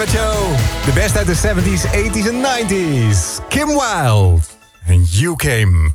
met Joe. De best uit de 70s, 80s en 90s. Kim Wilde. En You Came.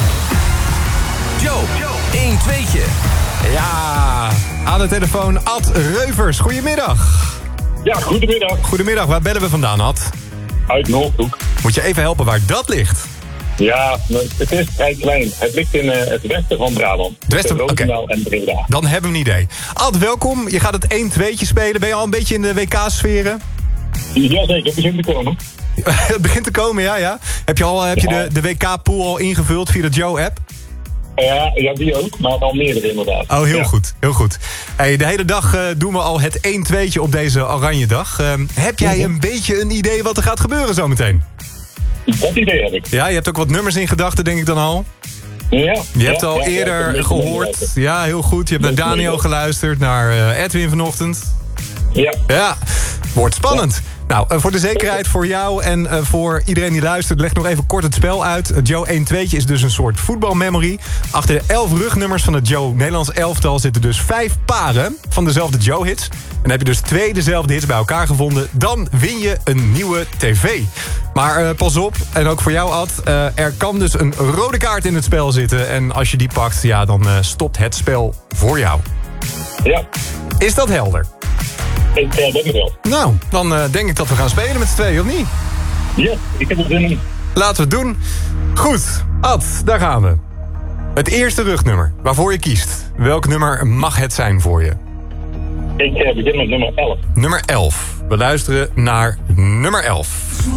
Joe, 1 2'tje. Ja, aan de telefoon Ad Reuvers. Goedemiddag. Ja, goedemiddag. Goedemiddag, waar bellen we vandaan, Ad? Uit Noordhoek. Moet je even helpen waar dat ligt? Ja, het is vrij klein. Het ligt in het westen van Brabant. Westen, oké. Roosendaal en Breda. Dan hebben we een idee. Ad, welkom. Je gaat het 1-2'tje spelen. Ben je al een beetje in de WK-sferen? Jazeker, het begint te komen. Het begint te komen, ja. Heb je de WK-pool al ingevuld via de Joe-app? Ja, die ook, maar al meerdere inderdaad. Oh, heel goed, heel goed. Hey, de hele dag doen we al het 1-2'tje op deze oranje dag. Heb jij een beetje een idee wat er gaat gebeuren zometeen? Dat idee heb ik. Ja, je hebt ook wat nummers in gedachten, denk ik dan al. Ja. Je hebt al eerder gehoord. Ja, heel goed. Je hebt naar Daniel geluisterd, naar Edwin vanochtend. Ja. Ja, wordt spannend. Nou, voor de zekerheid voor jou en voor iedereen die luistert, leg nog even kort het spel uit. Joe 1-2'tje is dus een soort voetbalmemory. Achter de 11 rugnnummers van het Joe Nederlands elftal zitten dus 5 paren van dezelfde Joe-hits. En heb je dus 2 dezelfde hits bij elkaar gevonden, dan win je een nieuwe tv. Maar pas op, en ook voor jou Ad, er kan dus een rode kaart in het spel zitten. En als je die pakt, ja, dan stopt het spel voor jou. Ja. Is dat helder? Ik denk het wel. Nou, dan denk ik dat we gaan spelen met z'n tweeën, of niet? Ja, ik heb het zin in. Laten we het doen. Goed, Ad, daar gaan we. Het eerste rugnummer waarvoor je kiest. Welk nummer mag het zijn voor je? Ik begin met nummer 11. Nummer 11. We luisteren naar nummer 11.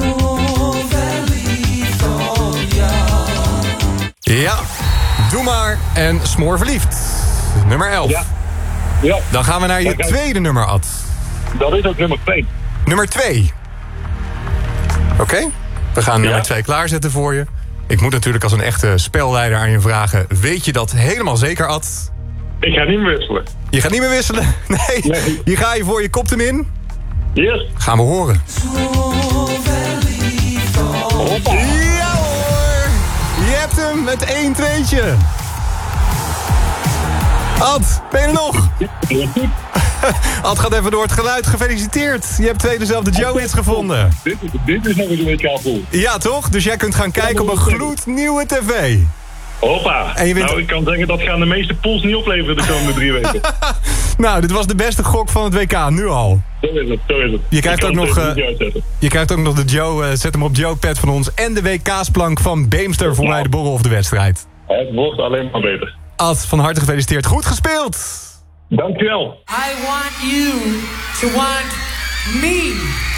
Ja, doe maar en smoor verliefd. Nummer 11. Ja. Dan gaan we naar je tweede nummer, Ad. Dat is ook nummer 2. Nummer 2. Oké, we gaan nummer 2 klaarzetten voor je. Ik moet natuurlijk als een echte spelleider aan je vragen. Weet je dat helemaal zeker, Ad? Ik ga niet meer wisselen. Je gaat niet meer wisselen? Nee. Hier ga je voor, je kopt hem in. Yes. Gaan we horen. Hoppa. Ja hoor! Je hebt hem met 1-2'tje. Ad, ben je er nog? Ad gaat even door het geluid. Gefeliciteerd. Je hebt 2 dezelfde Joe-hits gevonden. Dit is nog eens een WK-pool. Ja, toch? Dus jij kunt gaan kijken op een gloednieuwe tv. Hoppa. En je wint... Nou, ik kan zeggen dat gaan de meeste pools niet opleveren de komende 3 weken. Nou, dit was de beste gok van het WK, nu al. Zo is het. Je krijgt ook nog de Joe, zet hem op Joe-pad van ons... en de WK-splank van Beemster voor mij de borrel of de wedstrijd. Het wordt alleen maar beter. Ad, van harte gefeliciteerd. Goed gespeeld! Dankjewel. I want you to want me.